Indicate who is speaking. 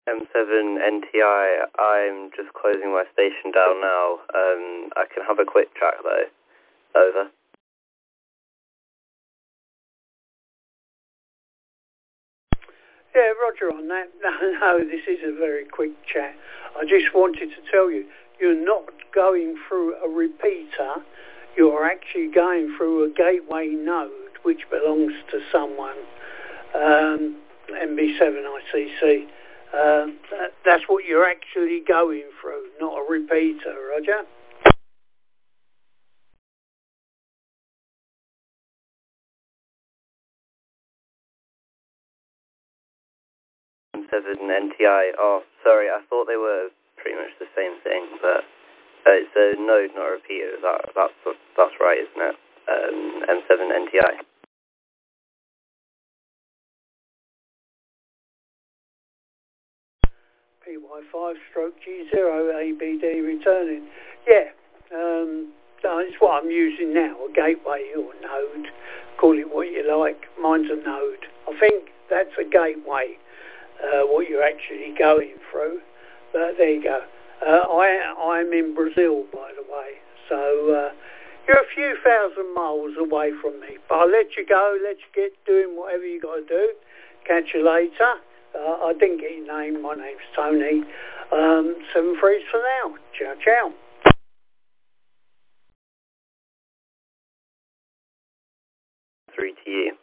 Speaker 1: M7 NTI, I'm just closing my station down now. I can have a quick track though. Over.
Speaker 2: Yeah, roger on that. No, this is a very quick chat. I just wanted to tell you, you're not going through a repeater. You're actually going through a gateway node, which belongs to someone, MB7 ICC. That's what you're actually going through, not a repeater, roger?
Speaker 1: M7 NTI. Oh, sorry, I thought they were pretty much the same thing, but it's a node, not a repeater. That's right, isn't it? M7 NTI.
Speaker 2: PY5 stroke G0 ABD returning. Yeah, that's what I'm using now, a gateway or node. Call it what you like. Mine's a node. I think that's a gateway, what you're actually going through. But there you go. I'm in Brazil, by the way. So you're a few thousand miles away from me. But I'll let you go, let you get doing whatever you got to do. Catch you later. I didn't get your name. My name's Tony. 7-3 for now. Ciao, ciao.
Speaker 1: 3 to you.